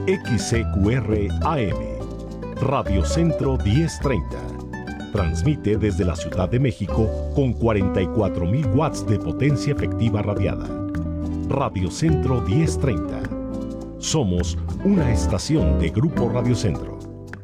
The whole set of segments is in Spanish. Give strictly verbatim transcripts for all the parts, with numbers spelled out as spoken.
X C Q R A M, Radio Centro diez treinta. Transmite desde la Ciudad de México con cuarenta y cuatro mil watts de potencia efectiva radiada. Radio Centro diez treinta. Somos una estación de Grupo Radio Centro.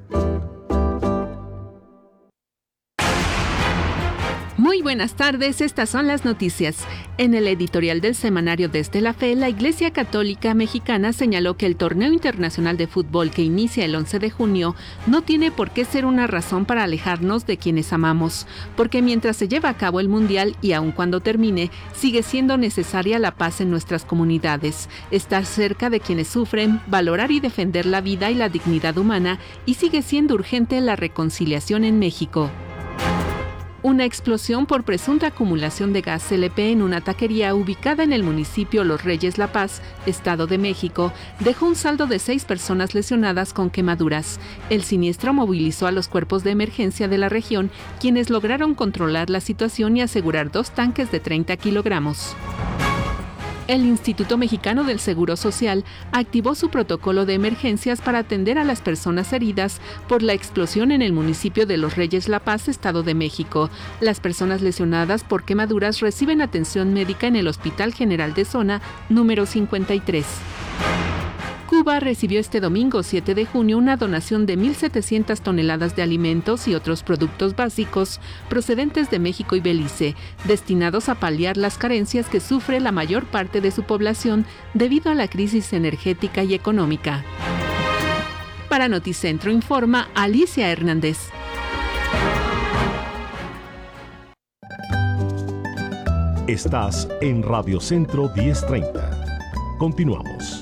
Muy buenas tardes, estas son las noticias. En el editorial del semanario Desde la Fe, la Iglesia Católica Mexicana señaló que el Torneo Internacional de Fútbol que inicia el once de junio no tiene por qué ser una razón para alejarnos de quienes amamos, porque mientras se lleva a cabo el Mundial y aun cuando termine, sigue siendo necesaria la paz en nuestras comunidades, estar cerca de quienes sufren, valorar y defender la vida y la dignidad humana, y sigue siendo urgente la reconciliación en México. Una explosión por presunta acumulación de gas L P en una taquería ubicada en el municipio Los Reyes La Paz, Estado de México, dejó un saldo de seis personas lesionadas con quemaduras. El siniestro movilizó a los cuerpos de emergencia de la región, quienes lograron controlar la situación y asegurar dos tanques de treinta kilogramos. El Instituto Mexicano del Seguro Social activó su protocolo de emergencias para atender a las personas heridas por la explosión en el municipio de Los Reyes La Paz, Estado de México. Las personas lesionadas por quemaduras reciben atención médica en el Hospital General de Zona número cincuenta y tres. Cuba recibió este domingo siete de junio una donación de mil setecientas toneladas de alimentos y otros productos básicos procedentes de México y Belice, destinados a paliar las carencias que sufre la mayor parte de su población debido a la crisis energética y económica. Para Noticentro informa Alicia Hernández. Estás en Radio Centro diez treinta. Continuamos.